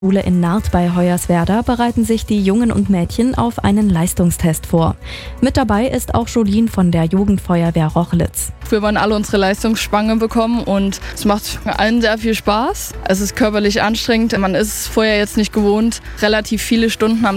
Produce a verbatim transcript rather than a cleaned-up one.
Schule in Naht bei Hoyerswerda bereiten sich die Jungen und Mädchen auf einen Leistungstest vor. Mit dabei ist auch Jolien von der Jugendfeuerwehr Rochlitz. Wir wollen alle unsere Leistungsspange bekommen und es macht allen sehr viel Spaß. Es ist körperlich anstrengend. Man ist es vorher jetzt nicht gewohnt, relativ viele Stunden am